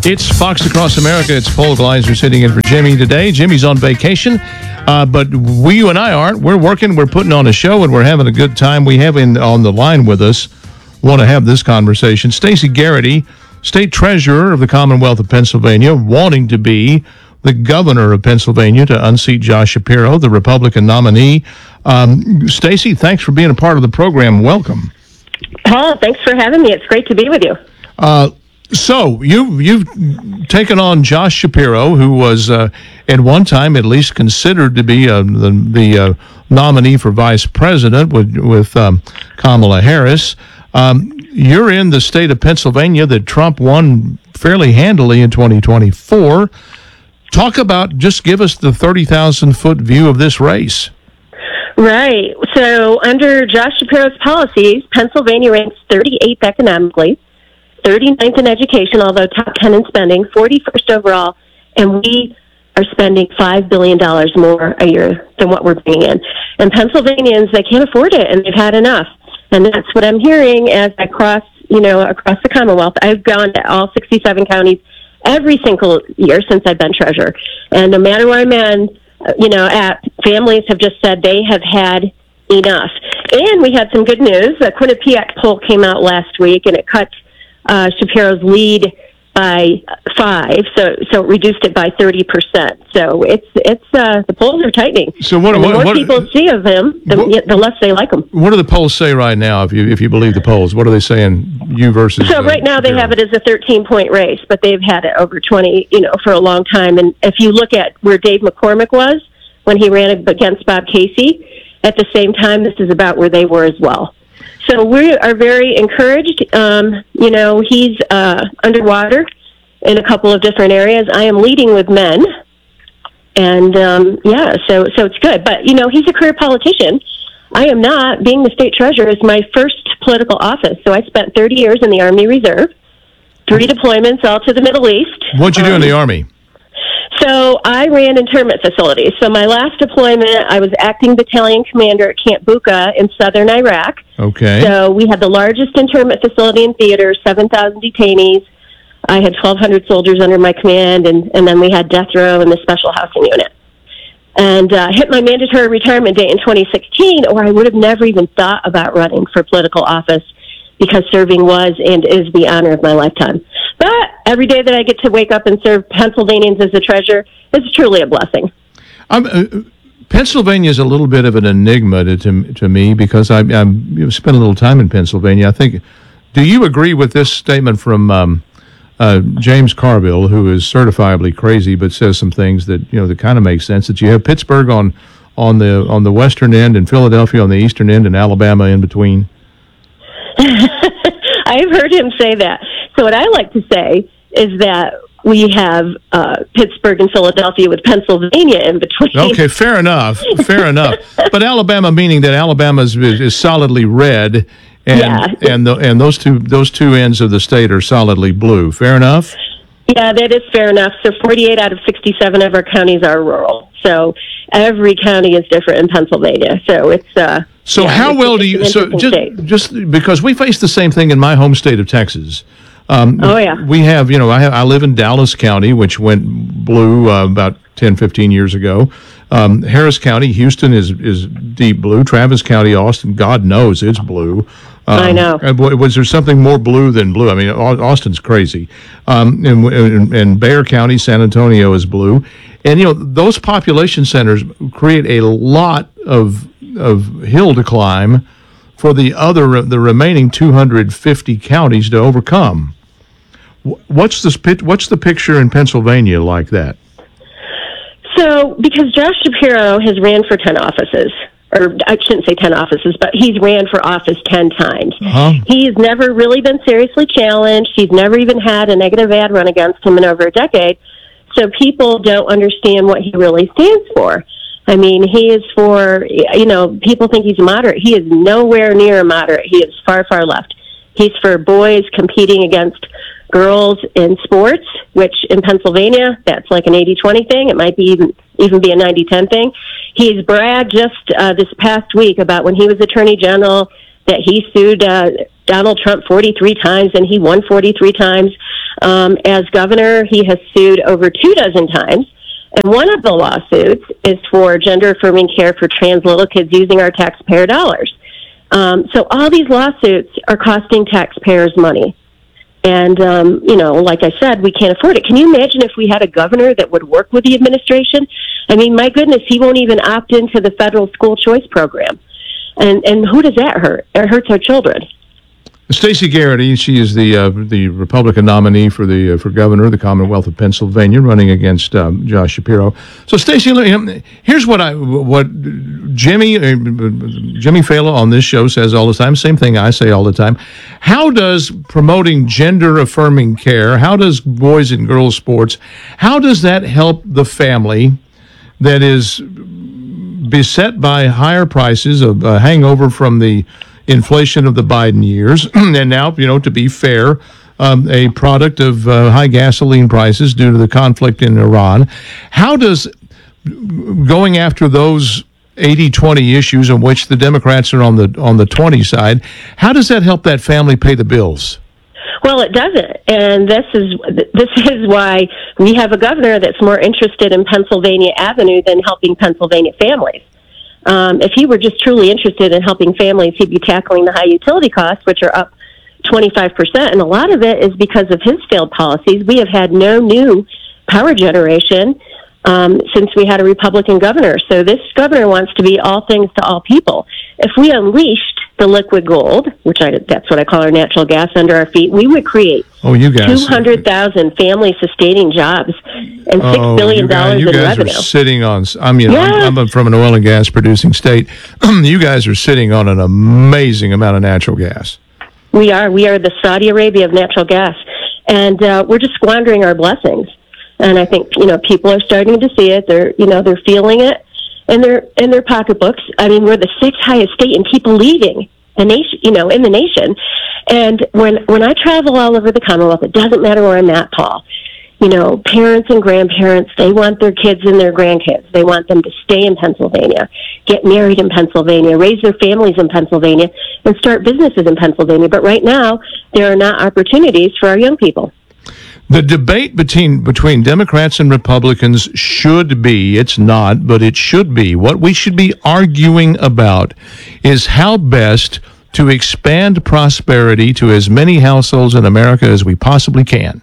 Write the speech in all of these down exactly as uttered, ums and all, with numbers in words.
It's Fox Across America. It's Paul Gleiser sitting in for Jimmy today. Jimmy's on vacation, uh, but we, you and I aren't. We're working, we're putting on a show, and we're having a good time. We have in on the line with us, want to have this conversation, Stacey Garrity, State Treasurer of the Commonwealth of Pennsylvania, wanting to be the governor of Pennsylvania to unseat Josh Shapiro, the Republican nominee. Um, Stacey, thanks for being a part of the program. Welcome. Paul, thanks for having me. It's great to be with you. Uh, so you, you've taken on Josh Shapiro, who was uh, at one time at least considered to be uh, the, the uh, nominee for vice president with, with um, Kamala Harris. Um, you're in the state of Pennsylvania that Trump won fairly handily in twenty twenty-four. Talk about, just give us the thirty thousand foot view of this race. Right. So under Josh Shapiro's policies, Pennsylvania ranks thirty-eighth economically, thirty-ninth in education, although top ten in spending, forty-first overall, and we are spending five billion dollars more a year than what we're bringing in. And Pennsylvanians, they can't afford it, and they've had enough. And that's what I'm hearing as I cross, you know, across the Commonwealth. I've gone to all sixty-seven counties every single year since I've been treasurer. And no matter where I'm in, you know, at, families have just said they have had enough. And we had some good news. The Quinnipiac poll came out last week, and it cut uh, Shapiro's lead by five, so so it reduced it by thirty percent. So it's it's uh, the polls are tightening. So what, and the what, more what, people see of him, the, what, the less they like him. What do the polls say right now? If you if you believe the polls, what are they saying? You versus so right uh, now Shapiro? They have it as a thirteen point race, but they've had it over twenty, you know, for a long time. And if you look at where Dave McCormick was when he ran against Bob Casey, at the same time, this is about where they were as well. So we are very encouraged. Um, you know, he's uh, underwater in a couple of different areas. I am leading with men. And, um, yeah, so so it's good. But, you know, he's a career politician. I am not. Being the state treasurer is my first political office. So I spent thirty years in the Army Reserve, three deployments all to the Middle East. What'd you do um, in the Army? So I ran internment facilities. So my last deployment, I was acting battalion commander at Camp Bucca in southern Iraq. Okay. So we had the largest internment facility in theater, seven thousand detainees. I had twelve hundred soldiers under my command, and, and then we had death row and the special housing unit. And uh, hit my mandatory retirement date in twenty sixteen, or I would have never even thought about running for political office, because serving was and is the honor of my lifetime. But every day that I get to wake up and serve Pennsylvanians as a treasurer is truly a blessing. I'm, uh, Pennsylvania is a little bit of an enigma to to, to me, because I, I'm you've spent a little time in Pennsylvania. I think. Do you agree with this statement from um, uh, James Carville, who is certifiably crazy but says some things that you know that kind of make sense? That you have Pittsburgh on on the on the western end and Philadelphia on the eastern end and Alabama in between. I've heard him say that. So what I like to say is that we have uh, Pittsburgh and Philadelphia with Pennsylvania in between. Okay, fair enough, fair enough. But Alabama, meaning that Alabama is, is solidly red, and yeah. and the, and those two those two ends of the state are solidly blue. Fair enough. Yeah, that is fair enough. So forty-eight out of sixty-seven of our counties are rural. So every county is different in Pennsylvania. So it's uh. So yeah, how it's, well it's do you? So just state. just because we face the same thing in my home state of Texas. Um, oh yeah. We have, you know, I have, I live in Dallas County, which went blue uh, about ten, fifteen years ago. Um, Harris County, Houston is is deep blue. Travis County, Austin, God knows it's blue. Um, I know. Was there something more blue than blue? I mean, Austin's crazy. Um, and, and, and Bexar County, San Antonio is blue. And, you know, those population centers create a lot of of hill to climb for the other the remaining two hundred fifty counties to overcome. What's this? What's the picture in Pennsylvania like that? So, because Josh Shapiro has ran for ten offices, or I shouldn't say ten offices, but he's ran for office ten times. Uh-huh. He's never really been seriously challenged. He's never even had a negative ad run against him in over a decade. So people don't understand what he really stands for. I mean, he is for, you know, people think he's a moderate. He is nowhere near a moderate. He is far, far left. He's for boys competing against girls in sports, which in Pennsylvania, that's like an eighty twenty thing. It might be even even be a ninety ten thing. He's bragged just uh, this past week about when he was Attorney General that he sued uh, Donald Trump forty-three times and he won forty-three times. Um, as governor, he has sued over two dozen times. And one of the lawsuits is for gender-affirming care for trans little kids using our taxpayer dollars. Um, so all these lawsuits are costing taxpayers money. And, um, you know, like I said, we can't afford it. Can you imagine if we had a governor that would work with the administration? I mean, my goodness, he won't even opt into the federal school choice program. And and who does that hurt? It hurts our children. Stacey Garrity, she is the uh, the Republican nominee for the uh, for governor of the Commonwealth of Pennsylvania, running against um, Josh Shapiro. So, Stacey, here's what I what Jimmy uh, Jimmy Fallon on this show says all the time. Same thing I say all the time. How does promoting gender affirming care? How does boys and girls sports? How does that help the family that is beset by higher prices, of a hangover from the inflation of the Biden years, and now, you know, to be fair, um, a product of uh, high gasoline prices due to the conflict in Iran? How does going after those eighty twenty issues in which the Democrats are on the on the twenty side, how does that help that family pay the bills? Well, it doesn't, and this is this is why we have a governor that's more interested in Pennsylvania Avenue than helping Pennsylvania families. Um, if he were just truly interested in helping families, he'd be tackling the high utility costs, which are up twenty-five percent, and a lot of it is because of his failed policies. We have had no new power generation um, since we had a Republican governor. So this governor wants to be all things to all people. If we unleashed the liquid gold, which I, that's what I call our natural gas under our feet, we would create oh, you guys, two hundred thousand family-sustaining jobs and six oh, billion dollars you guys, in you guys revenue. Are sitting on, I mean, yeah. I'm, I'm from an oil and gas producing state. You guys are sitting on an amazing amount of natural gas. We are. We are the Saudi Arabia of natural gas. And uh, we're just squandering our blessings. And I think, you know, people are starting to see it. They're, you know, they're feeling it in their in their pocketbooks. I mean, we're the sixth highest state and keep leading the nation, you know, in the nation. And when when I travel all over the Commonwealth, it doesn't matter where I'm at, Paul. You know, parents and grandparents, they want their kids and their grandkids. They want them to stay in Pennsylvania, get married in Pennsylvania, raise their families in Pennsylvania, and start businesses in Pennsylvania. But right now, there are not opportunities for our young people. The debate between between Democrats and Republicans should be, it's not, but it should be, what we should be arguing about is how best to expand prosperity to as many households in America as we possibly can.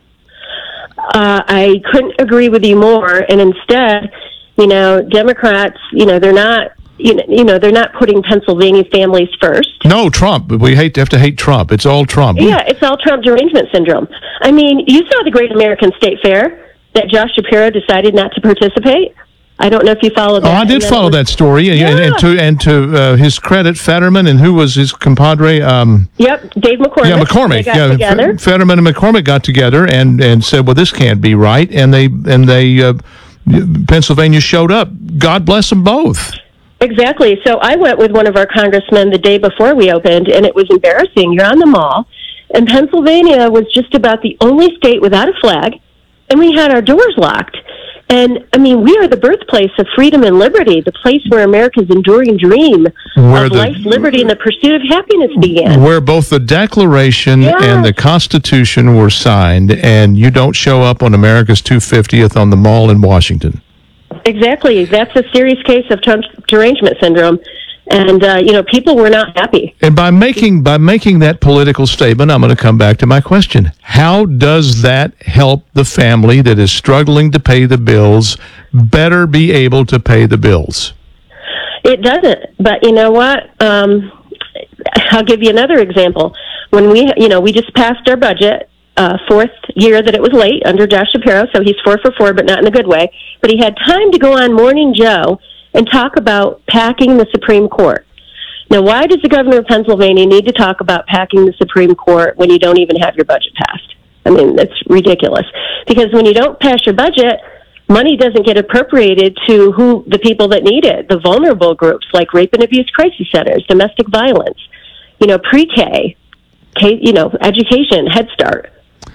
Uh, I couldn't agree with you more. And instead, you know, Democrats, you know, they're not, you know, you know, they're not putting Pennsylvania families first. No, Trump. We hate to have to hate Trump. It's all Trump. Yeah, it's all Trump derangement syndrome. I mean, you saw the Great American State Fair that Josh Shapiro decided not to participate. I don't know if you followed that. Oh, I did follow was, that story. And, yeah. and to and to uh, his credit, Fetterman and who was his compadre? Um, yep, Dave McCormick. Yeah, McCormick. They got yeah, together. F- Fetterman and McCormick got together and, and said, "Well, this can't be right." And they and they uh, Pennsylvania showed up. God bless them both. Exactly. So I went with one of our congressmen the day before we opened, and it was embarrassing. You're on the mall, and Pennsylvania was just about the only state without a flag, and we had our doors locked. And, I mean, we are the birthplace of freedom and liberty, the place where America's enduring dream where of the, life, liberty, and the pursuit of happiness began. Where both the Declaration yeah. and the Constitution were signed, and you don't show up on America's two hundred fiftieth on the Mall in Washington. Exactly. That's a serious case of derangement syndrome. And, uh, you know, people were not happy. And by making by making that political statement, I'm going to come back to my question. How does that help the family that is struggling to pay the bills better be able to pay the bills? It doesn't. But you know what? Um, I'll give you another example. When we, you know, we just passed our budget, uh, fourth year that it was late under Josh Shapiro, so he's four for four, but not in a good way. But he had time to go on Morning Joe and talk about packing the Supreme Court. Now, why does the governor of Pennsylvania need to talk about packing the Supreme Court when you don't even have your budget passed? I mean, that's ridiculous. Because when you don't pass your budget, money doesn't get appropriated to who the people that need it, the vulnerable groups like rape and abuse crisis centers, domestic violence, you know, pre-K, K, you know, education, Head Start.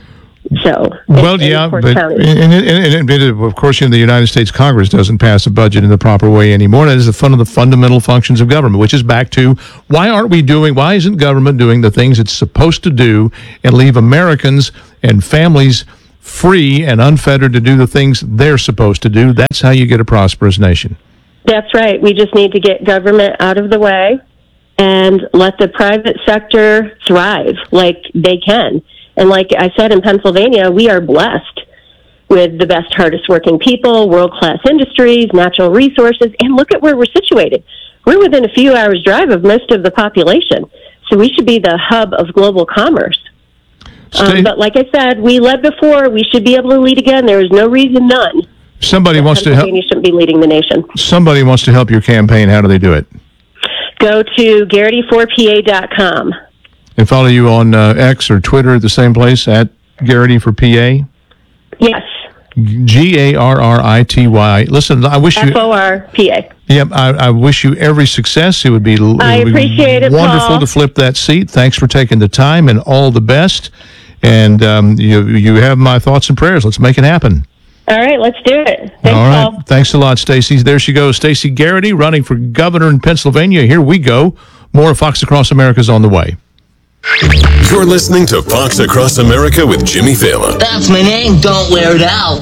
So, well, in, yeah, in but and, and, and, and of course, you know, the United States Congress doesn't pass a budget in the proper way anymore. That is the fun of the fundamental functions of government, which is back to why aren't we doing? Why isn't government doing the things it's supposed to do and leave Americans and families free and unfettered to do the things they're supposed to do. That's how you get a prosperous nation. That's right. We just need to get government out of the way and let the private sector thrive like they can. And like I said, in Pennsylvania, we are blessed with the best, hardest working people, world-class industries, natural resources, and look at where we're situated. We're within a few hours' drive of most of the population, so we should be the hub of global commerce. Um, but like I said, we led before. We should be able to lead again. There is no reason none. Somebody wants to help. Pennsylvania shouldn't be leading the nation. Somebody wants to help your campaign. How do they do it? Go to Garrity four P A dot com. And follow you on uh, X or Twitter at the same place, at Garrity for P A? Yes. G A R R I T Y. Listen, I wish you... F O R P A. Yep, I, I wish you every success. It would be, it would I appreciate be it, wonderful Paul. to flip that seat. Thanks for taking the time, and all the best. And um, you you have my thoughts and prayers. Let's make it happen. All right, let's do it. Thanks, all right. Paul. Thanks a lot, Stacey. There she goes, Stacey Garrity, running for governor in Pennsylvania. Here we go. More of Fox Across America is on the way. You're listening to Fox Across America with Jimmy Fallon. That's my name. Don't wear it out.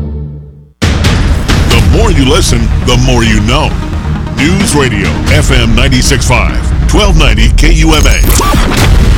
The more you listen, the more you know. News Radio, F M ninety-six point five, twelve ninety K U M A.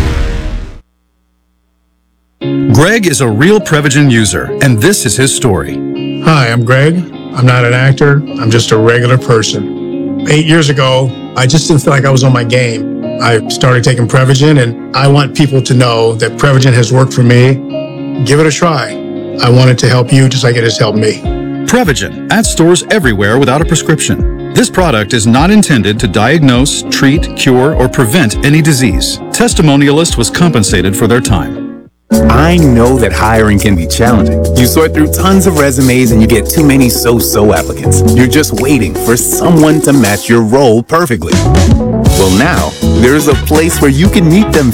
Greg is a real Prevagen user, and this is his story. Hi, I'm Greg. I'm not an actor. I'm just a regular person. Eight years ago, I just didn't feel like I was on my game. I started taking Prevagen, and I want people to know that Prevagen has worked for me. Give it a try. I want it to help you just like it has helped me. Prevagen, at stores everywhere without a prescription. This product is not intended to diagnose, treat, cure, or prevent any disease. Testimonialist was compensated for their time. I know that hiring can be challenging. You sort through tons of resumes and you get too many so-so applicants. You're just waiting for someone to match your role perfectly. Well, now, there's a place where you can meet them